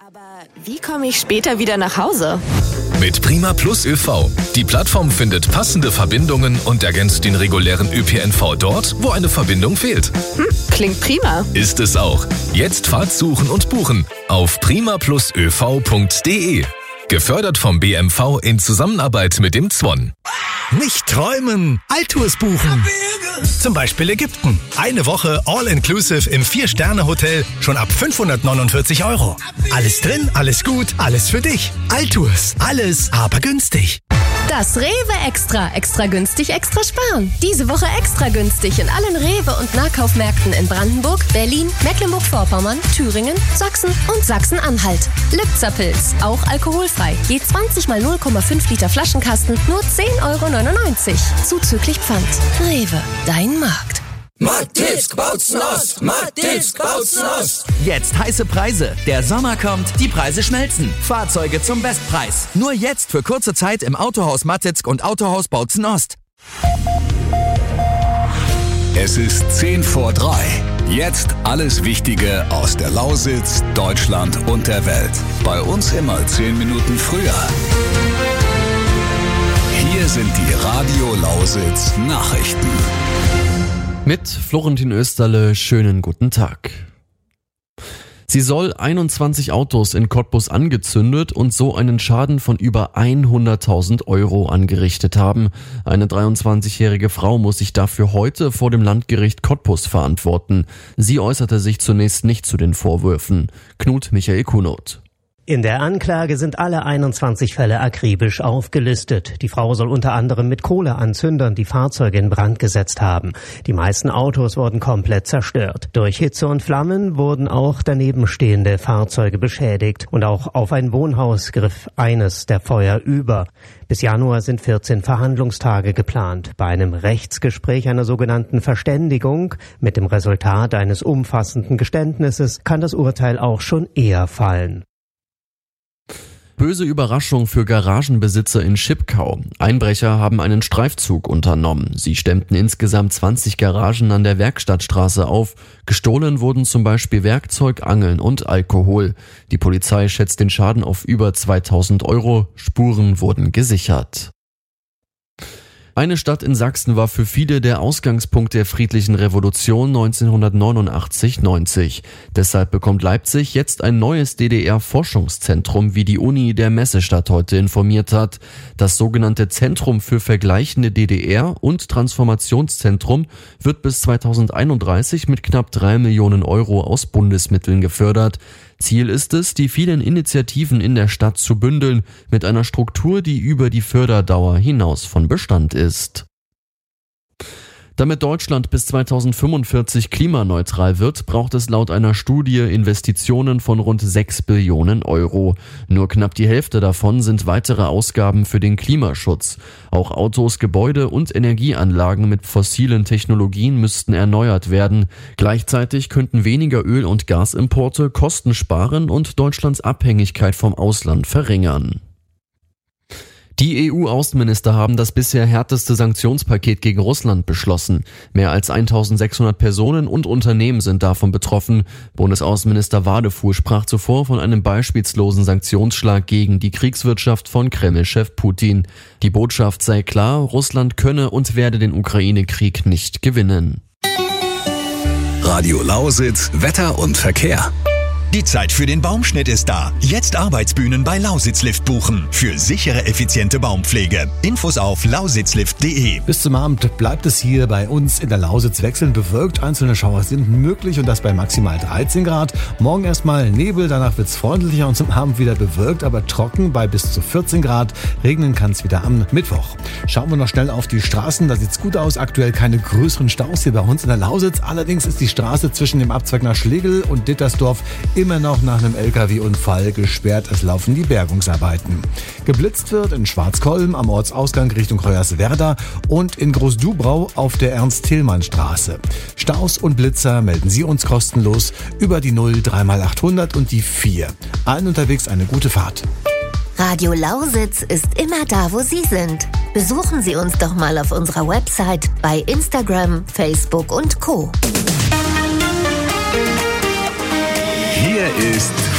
Aber wie komme ich später wieder nach Hause? Mit Prima Plus ÖV. Die Plattform findet passende Verbindungen und ergänzt den regulären ÖPNV dort, wo eine Verbindung fehlt. Klingt prima. Ist es auch. Jetzt Fahrt suchen und buchen auf primaplusöv.de. Gefördert vom BMV in Zusammenarbeit mit dem ZWON. Nicht träumen, Altours buchen. Zum Beispiel Ägypten. Eine Woche All-Inclusive im 4-Sterne-Hotel schon ab 549 €. Alles drin, alles gut, alles für dich. Altours, alles aber günstig. Das Rewe Extra. Extra günstig, extra sparen. Diese Woche extra günstig in allen Rewe- und Nahkaufmärkten in Brandenburg, Berlin, Mecklenburg-Vorpommern, Thüringen, Sachsen und Sachsen-Anhalt. Lipzerpilz, auch alkoholfrei. Je 20 mal 0,5 Liter Flaschenkasten, nur 10,99 €. Zuzüglich Pfand. Rewe, dein Markt. Mattivsk Bautzen-Ost! Mattivsk Bautzen-Ost! Jetzt heiße Preise. Der Sommer kommt, die Preise schmelzen. Fahrzeuge zum Bestpreis. Nur jetzt für kurze Zeit im Autohaus Mattivsk und Autohaus Bautzen-Ost. Es ist 2:10. Jetzt alles Wichtige aus der Lausitz, Deutschland und der Welt. Bei uns immer 10 Minuten früher. Hier sind die Radio Lausitz Nachrichten. Mit Florentin Österle, schönen guten Tag. Sie soll 21 Autos in Cottbus angezündet und so einen Schaden von über 100.000 € angerichtet haben. Eine 23-jährige Frau muss sich dafür heute vor dem Landgericht Cottbus verantworten. Sie äußerte sich zunächst nicht zu den Vorwürfen. Knut Michael Kunoth. In der Anklage sind alle 21 Fälle akribisch aufgelistet. Die Frau soll unter anderem mit Kohleanzündern die Fahrzeuge in Brand gesetzt haben. Die meisten Autos wurden komplett zerstört. Durch Hitze und Flammen wurden auch danebenstehende Fahrzeuge beschädigt und auch auf ein Wohnhaus griff eines der Feuer über. Bis Januar sind 14 Verhandlungstage geplant. Bei einem Rechtsgespräch, einer sogenannten Verständigung, mit dem Resultat eines umfassenden Geständnisses, kann das Urteil auch schon eher fallen. Böse Überraschung für Garagenbesitzer in Schipkau. Einbrecher haben einen Streifzug unternommen. Sie stemmten insgesamt 20 Garagen an der Werkstattstraße auf. Gestohlen wurden zum Beispiel Werkzeug, Angeln und Alkohol. Die Polizei schätzt den Schaden auf über 2.000 €. Spuren wurden gesichert. Eine Stadt in Sachsen war für viele der Ausgangspunkt der friedlichen Revolution 1989-90. Deshalb bekommt Leipzig jetzt ein neues DDR-Forschungszentrum, wie die Uni der Messestadt heute informiert hat. Das sogenannte Zentrum für vergleichende DDR und Transformationszentrum wird bis 2031 mit knapp 3 Millionen € aus Bundesmitteln gefördert. Ziel ist es, die vielen Initiativen in der Stadt zu bündeln, mit einer Struktur, die über die Förderdauer hinaus von Bestand ist. Damit Deutschland bis 2045 klimaneutral wird, braucht es laut einer Studie Investitionen von rund 6 Billionen €. Nur knapp die Hälfte davon sind weitere Ausgaben für den Klimaschutz. Auch Autos, Gebäude und Energieanlagen mit fossilen Technologien müssten erneuert werden. Gleichzeitig könnten weniger Öl- und Gasimporte Kosten sparen und Deutschlands Abhängigkeit vom Ausland verringern. Die EU-Außenminister haben das bisher härteste Sanktionspaket gegen Russland beschlossen. Mehr als 1.600 Personen und Unternehmen sind davon betroffen. Bundesaußenminister Wadefuhl sprach zuvor von einem beispielslosen Sanktionsschlag gegen die Kriegswirtschaft von Kreml-Chef Putin. Die Botschaft sei klar, Russland könne und werde den Ukraine-Krieg nicht gewinnen. Radio Lausitz, Wetter und Verkehr. Die Zeit für den Baumschnitt ist da. Jetzt Arbeitsbühnen bei Lausitzlift buchen. Für sichere, effiziente Baumpflege. Infos auf lausitzlift.de. Bis zum Abend bleibt es hier bei uns in der Lausitz wechselnd bewölkt. Einzelne Schauer sind möglich und das bei maximal 13 Grad. Morgen erstmal Nebel, danach wird's freundlicher und zum Abend wieder bewölkt, aber trocken bei bis zu 14 Grad. Regnen kann es wieder am Mittwoch. Schauen wir noch schnell auf die Straßen. Da sieht's gut aus. Aktuell keine größeren Staus hier bei uns in der Lausitz. Allerdings ist die Straße zwischen dem Abzweig nach Schlegel und Dittersdorf immer noch nach einem LKW-Unfall gesperrt. Es laufen die Bergungsarbeiten. Geblitzt wird in Schwarzkolm am Ortsausgang Richtung Hoyerswerda und in Großdubrau auf der Ernst-Thälmann-Straße. Staus und Blitzer melden Sie uns kostenlos über die 0 3x800 und die 4. Allen unterwegs eine gute Fahrt. Radio Lausitz ist immer da, wo Sie sind. Besuchen Sie uns doch mal auf unserer Website, bei Instagram, Facebook und Co. Hier ist